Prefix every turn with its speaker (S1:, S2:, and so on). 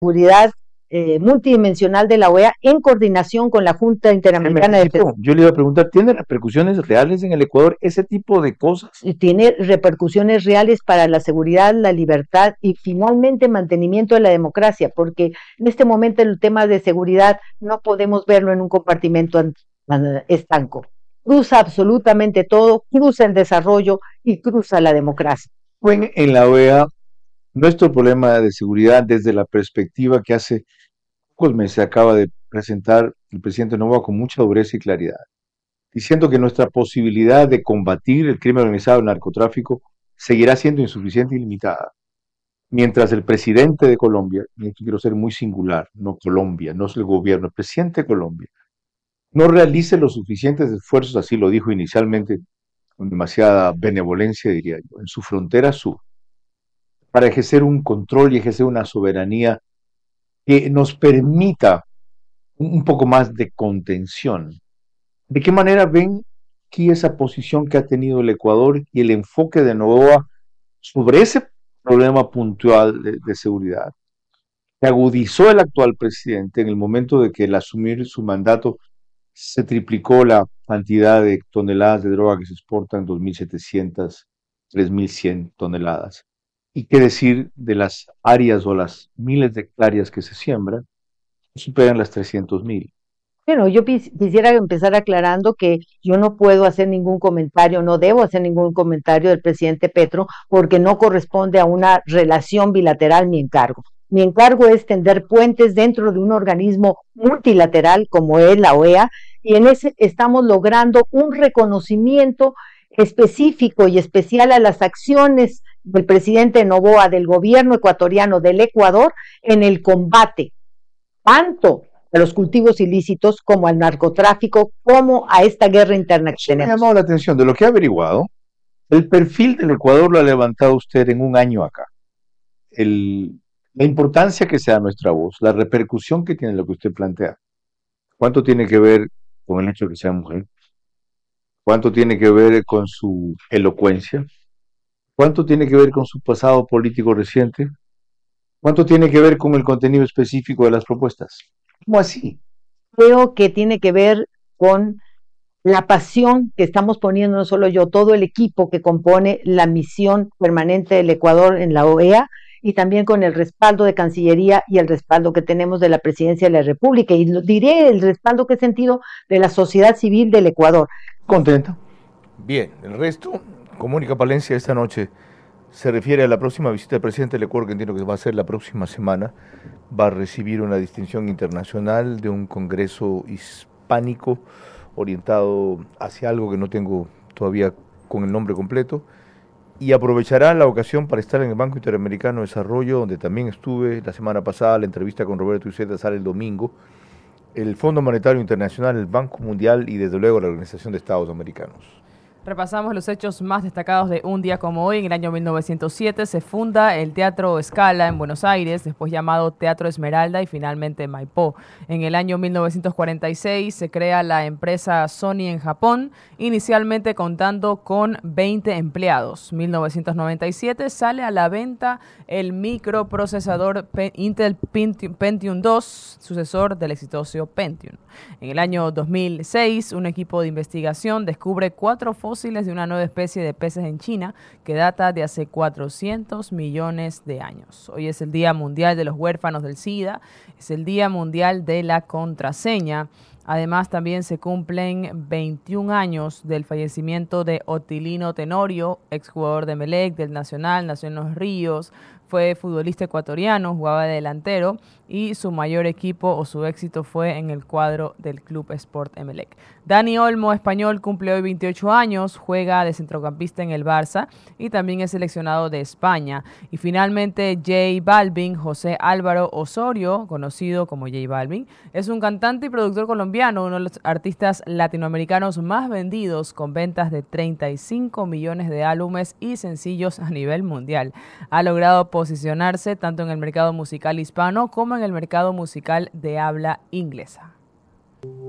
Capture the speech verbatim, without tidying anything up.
S1: seguridad eh, multidimensional de la O E A en coordinación con la Junta Interamericana de Defensa.
S2: Yo le iba a preguntar, ¿tiene repercusiones reales en el Ecuador ese tipo de cosas?
S1: Tiene repercusiones reales para la seguridad, la libertad y finalmente mantenimiento de la democracia, porque en este momento el tema de seguridad no podemos verlo en un compartimento estanco. Cruza absolutamente todo, cruza el desarrollo y cruza la democracia.
S2: Bueno, en la O E A, nuestro problema de seguridad desde la perspectiva que hace pocos meses acaba de presentar el presidente Noboa con mucha dureza y claridad, diciendo que nuestra posibilidad de combatir el crimen organizado y el narcotráfico seguirá siendo insuficiente y limitada. Mientras el presidente de Colombia, y aquí quiero ser muy singular, no Colombia, no es el gobierno, el presidente de Colombia, no realice los suficientes esfuerzos, así lo dijo inicialmente, con demasiada benevolencia, diría yo, en su frontera sur, para ejercer un control y ejercer una soberanía que nos permita un poco más de contención. ¿De qué manera ven aquí esa posición que ha tenido el Ecuador y el enfoque de Noboa sobre ese problema puntual de, de seguridad que agudizó el actual presidente en el momento de que al asumir su mandato se triplicó la cantidad de toneladas de droga que se exportan, dos mil setecientas, tres mil cien toneladas? ¿Y qué decir de las áreas o las miles de hectáreas que se siembran? Superan las trescientos mil.
S1: Bueno, yo quisiera empezar aclarando que yo no puedo hacer ningún comentario, no debo hacer ningún comentario del presidente Petro porque no corresponde a una relación bilateral mi encargo. Mi encargo es tender puentes dentro de un organismo multilateral como es la O E A y en ese estamos logrando un reconocimiento específico y especial a las acciones del presidente Noboa, del gobierno ecuatoriano del Ecuador en el combate tanto a los cultivos ilícitos como al narcotráfico, como a esta guerra internacional.
S2: Me ha llamado la atención de lo que ha averiguado. El perfil del Ecuador lo ha levantado usted en un año acá. El, la importancia que se da nuestra voz, la repercusión que tiene lo que usted plantea. ¿Cuánto tiene que ver con el hecho de que sea mujer? ¿Cuánto tiene que ver con su elocuencia? ¿Cuánto tiene que ver con su pasado político reciente? ¿Cuánto tiene que ver con el contenido específico de las propuestas? ¿Cómo así?
S1: Creo que tiene que ver con la pasión que estamos poniendo no solo yo, todo el equipo que compone la misión permanente del Ecuador en la O E A y también con el respaldo de Cancillería y el respaldo que tenemos de la Presidencia de la República y lo diré el respaldo que he sentido de la sociedad civil del Ecuador.
S2: ¿Contenta? Bien, el resto, con Mónica Palencia esta noche se refiere a la próxima visita del presidente del Ecuador, que entiendo que va a ser la próxima semana. Va a recibir una distinción internacional de un congreso hispánico orientado hacia algo que no tengo todavía con el nombre completo, y aprovechará la ocasión para estar en el Banco Interamericano de Desarrollo, donde también estuve la semana pasada. La entrevista con Roberto Uceta sale el domingo. El Fondo Monetario Internacional, el Banco Mundial y desde luego la Organización de Estados Americanos.
S3: Repasamos los hechos más destacados de un día como hoy. En el año mil novecientos siete se funda el Teatro Scala en Buenos Aires, después llamado Teatro Esmeralda y finalmente Maipó. En el año mil novecientos cuarenta y seis se crea la empresa Sony en Japón, inicialmente contando con veinte empleados. mil novecientos noventa y siete sale a la venta el microprocesador Intel Pentium dos, sucesor del exitoso Pentium. En el año dos mil seis, un equipo de investigación descubre cuatro fósiles de una nueva especie de peces en China que data de hace cuatrocientos millones de años. Hoy es el Día Mundial de los Huérfanos del SIDA, es el Día Mundial de la Contraseña. Además, también se cumplen veintiún años del fallecimiento de Otilino Tenorio, exjugador de Emelec, del Nacional, nació en Los Ríos, fue futbolista ecuatoriano, jugaba de delantero y su mayor equipo o su éxito fue en el cuadro del Club Sport Emelec. Dani Olmo, español, cumple hoy veintiocho años, juega de centrocampista en el Barça y también es seleccionado de España. Y finalmente J Balvin, José Álvaro Osorio, conocido como J Balvin, es un cantante y productor colombiano, uno de los artistas latinoamericanos más vendidos con ventas de treinta y cinco millones de álbumes y sencillos a nivel mundial. Ha logrado posicionarse tanto en el mercado musical hispano como en el mercado musical de habla inglesa.